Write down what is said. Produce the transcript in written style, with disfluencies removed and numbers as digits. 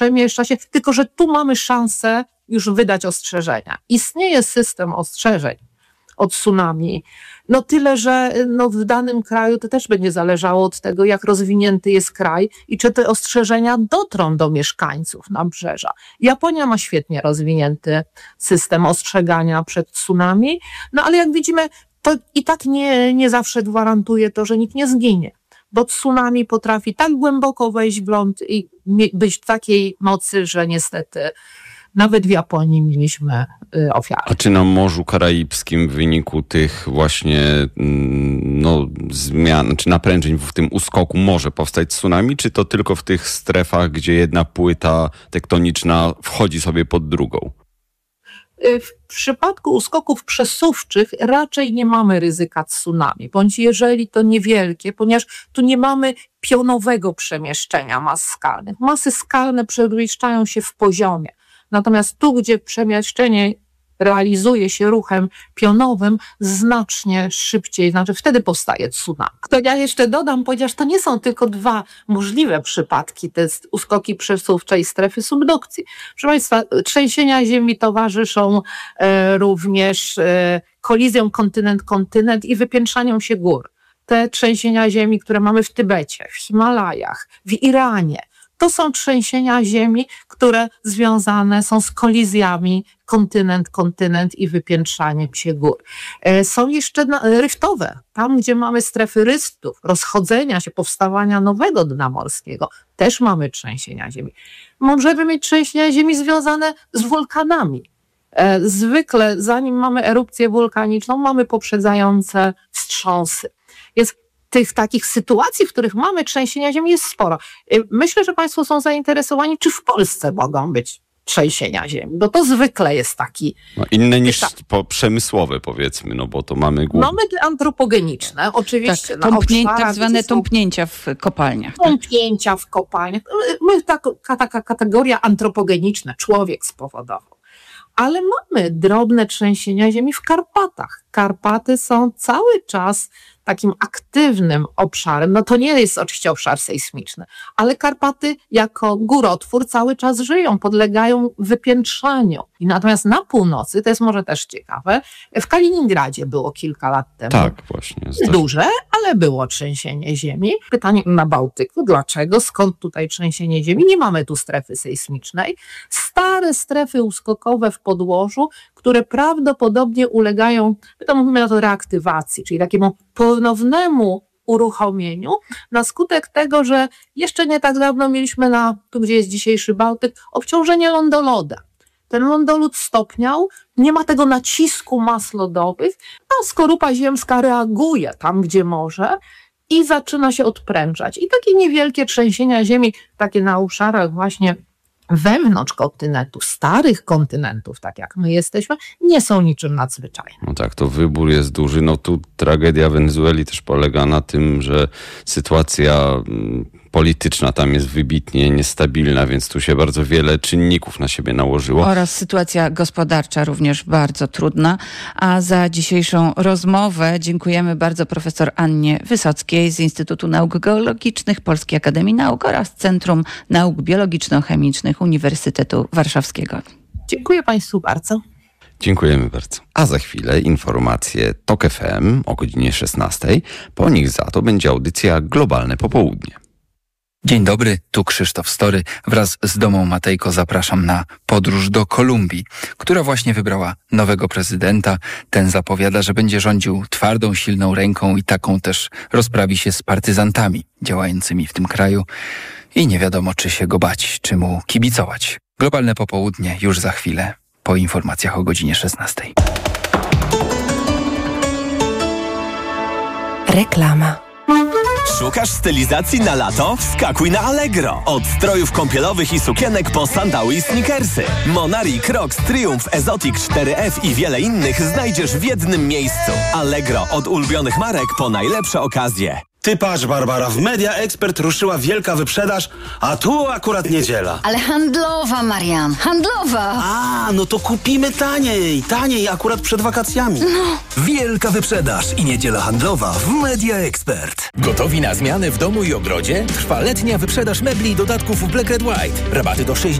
przemieszcza się, tylko że tu mamy szansę już wydać ostrzeżenia. Istnieje system ostrzeżeń od tsunami. No tyle, że w danym kraju to też będzie zależało od tego, jak rozwinięty jest kraj i czy te ostrzeżenia dotrą do mieszkańców nabrzeża. Japonia ma świetnie rozwinięty system ostrzegania przed tsunami, ale jak widzimy, to i tak nie zawsze gwarantuje to, że nikt nie zginie. Bo tsunami potrafi tak głęboko wejść w ląd i być takiej mocy, że niestety nawet w Japonii mieliśmy ofiary. A czy na Morzu Karaibskim w wyniku tych właśnie zmian, czy naprężeń w tym uskoku może powstać tsunami, czy to tylko w tych strefach, gdzie jedna płyta tektoniczna wchodzi sobie pod drugą? W przypadku uskoków przesuwczych raczej nie mamy ryzyka tsunami, bądź jeżeli to niewielkie, ponieważ tu nie mamy pionowego przemieszczenia mas skalnych. Masy skalne przemieszczają się w poziomie. Natomiast tu, gdzie przemieszczenie realizuje się ruchem pionowym, znacznie szybciej, wtedy powstaje tsunami. To ja jeszcze dodam, ponieważ to nie są tylko dwa możliwe przypadki, te uskoki przesuwcze i strefy subdukcji. Proszę Państwa, trzęsienia ziemi towarzyszą również kolizjom kontynent-kontynent i wypiętrzaniom się gór. Te trzęsienia ziemi, które mamy w Tybecie, w Himalajach, w Iranie, to są trzęsienia ziemi, które związane są z kolizjami kontynent i wypiętrzaniem się gór. Są jeszcze ryftowe, tam gdzie mamy strefy rystów, rozchodzenia się, powstawania nowego dna morskiego, też mamy trzęsienia ziemi. Możemy mieć trzęsienia ziemi związane z wulkanami. Zwykle, zanim mamy erupcję wulkaniczną, mamy poprzedzające wstrząsy. Jest tych takich sytuacji, w których mamy trzęsienia ziemi, jest sporo. Myślę, że Państwo są zainteresowani, czy w Polsce mogą być trzęsienia ziemi, bo to zwykle jest taki... inne niż przemysłowe, powiedzmy, bo to mamy głównie... Mamy te antropogeniczne, oczywiście. Tak, tak zwane tąpnięcia w kopalniach. Tąpnięcia w kopalniach. Taka kategoria antropogeniczna, człowiek spowodował. Ale mamy drobne trzęsienia ziemi w Karpatach. Karpaty są cały czas takim aktywnym obszarem. To nie jest oczywiście obszar sejsmiczny, ale Karpaty jako górotwór cały czas żyją, podlegają wypiętrzaniu. I natomiast na północy, to jest może też ciekawe, w Kaliningradzie było kilka lat temu. Tak, właśnie. Duże, ale było trzęsienie ziemi. Pytanie na Bałtyku, dlaczego? Skąd tutaj trzęsienie ziemi? Nie mamy tu strefy sejsmicznej. Stare strefy uskokowe w podłożu, które prawdopodobnie ulegają, mówimy na to reaktywacji, czyli takiemu ponownemu uruchomieniu na skutek tego, że jeszcze nie tak dawno mieliśmy tu gdzie jest dzisiejszy Bałtyk, obciążenie lądolodem. Ten lądolód stopniał, nie ma tego nacisku mas lodowych, a skorupa ziemska reaguje tam, gdzie może i zaczyna się odprężać. I takie niewielkie trzęsienia ziemi, takie na obszarach właśnie wewnątrz kontynentu, starych kontynentów, tak jak my jesteśmy, nie są niczym nadzwyczajnym. Tak, to wybór jest duży. Tu tragedia Wenezueli też polega na tym, że sytuacja polityczna tam jest wybitnie niestabilna, więc tu się bardzo wiele czynników na siebie nałożyło. Oraz sytuacja gospodarcza również bardzo trudna. A za dzisiejszą rozmowę dziękujemy bardzo profesor Annie Wysockiej z Instytutu Nauk Geologicznych Polskiej Akademii Nauk oraz Centrum Nauk Biologiczno-Chemicznych Uniwersytetu Warszawskiego. Dziękuję Państwu bardzo. Dziękujemy bardzo. A za chwilę informacje TOK FM o godzinie 16. Po nich za to będzie audycja Globalne Popołudnie. Dzień dobry, tu Krzysztof Story. Wraz z Domą Matejko zapraszam na podróż do Kolumbii, która właśnie wybrała nowego prezydenta. Ten zapowiada, że będzie rządził twardą, silną ręką i taką też rozprawi się z partyzantami działającymi w tym kraju. I nie wiadomo, czy się go bać, czy mu kibicować. Globalne Popołudnie już za chwilę, po informacjach o godzinie 16. Reklama. Szukasz stylizacji na lato? Wskakuj na Allegro. Od strojów kąpielowych i sukienek po sandały i sneakersy. Monari, Crocs, Triumph, Exotic 4F i wiele innych znajdziesz w jednym miejscu. Allegro, od ulubionych marek po najlepsze okazje. Ty patrz, Barbara, w Media Expert ruszyła wielka wyprzedaż, a tu akurat niedziela. Ale handlowa, Marian, handlowa! A, no to kupimy taniej, akurat przed wakacjami. Wielka wyprzedaż i niedziela handlowa w Media Expert. Gotowi na zmiany w domu i ogrodzie? Trwa letnia wyprzedaż mebli i dodatków w Black Red White. Rabaty do 60%.